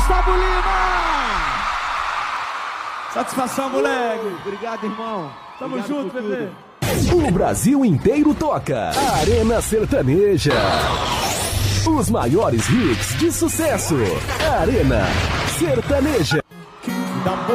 Gustavo Lima! Satisfação, moleque! Obrigado, irmão. Tamo Obrigado junto, bebê! O Brasil inteiro toca. Arena Sertaneja. Os maiores hits de sucesso. Arena Sertaneja.